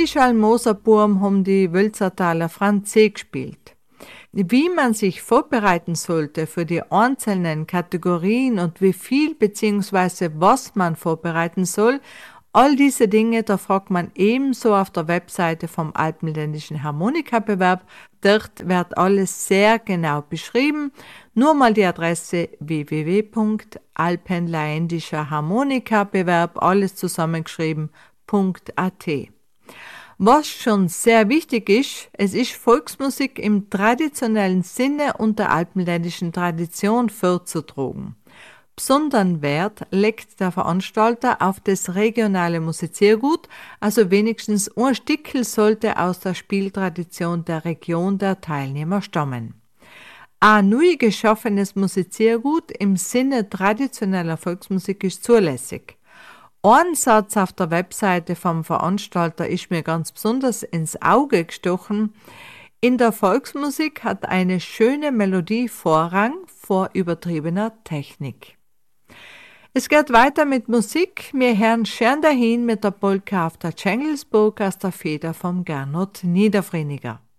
die Schalmoserbuben haben die Wölzertaler Franzé gespielt. Wie man sich vorbereiten sollte für die einzelnen Kategorien und wie viel bzw. was man vorbereiten soll, all diese Dinge, da fragt man ebenso auf der Webseite vom Alpenländischen Harmonikabewerb. Dort wird alles sehr genau beschrieben. Nur mal die Adresse www.alpenländischer Harmonikabewerb, alles zusammengeschrieben.at. Was schon sehr wichtig ist, es ist Volksmusik im traditionellen Sinne und der alpenländischen Tradition vorzutragen. Besonderen Wert legt der Veranstalter auf das regionale Musiziergut, also wenigstens ein Stückel sollte aus der Spieltradition der Region der Teilnehmer stammen. Ein neu geschaffenes Musiziergut im Sinne traditioneller Volksmusik ist zulässig. Ein Satz auf der Webseite vom Veranstalter ist mir ganz besonders ins Auge gestochen. In der Volksmusik hat eine schöne Melodie Vorrang vor übertriebener Technik. Es geht weiter mit Musik. Wir hören schön dahin mit der Polka auf der Tschengelsburg aus der Feder vom Gernot Niederfreniger.